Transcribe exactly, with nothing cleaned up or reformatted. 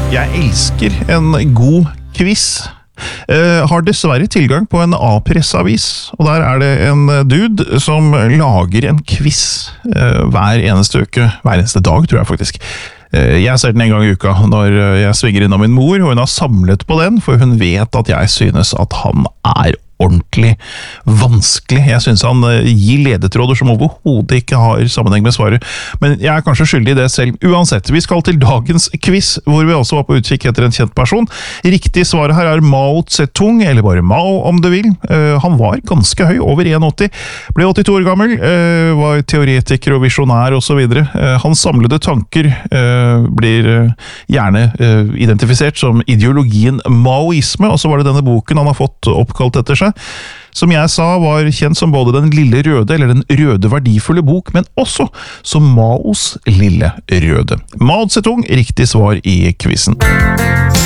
Jeg elsker en god quiz. Uh, har dessverre tilgang på en A-pressavis, og der er det en dude som lager en quiz uh, hver eneste uke, hver eneste dag tror jeg faktisk. Uh, jeg ser den en gang i uka når jeg svinger innom min mor, og hun har samlet på den, for hun vet at jeg synes at han er ordentlig vanskelig. Jeg synes han gir ledetråder som overhodet ikke har sammenheng med svaret, men jeg er kanskje skyldig i det selv. Uansett, vi skal til dagens quiz, hvor vi også var på utkikk etter en kjent person. Riktig svaret her er Mao Zedong, eller bare Mao om du vil. Uh, han var ganske høy, over en komma åtti, ble åttito år gammel, uh, var teoretiker og visjonær og så videre. Uh, hans samlede tanker uh, blir uh, gjerne uh, identifisert som ideologien maoisme, og så var det denne boken han har fått oppkalt etter seg, som jeg sa var kjent som både den lille røde, eller den røde verdifulle bok, men også som Maos lille røde. Mao Zedong, riktig svar i quizen.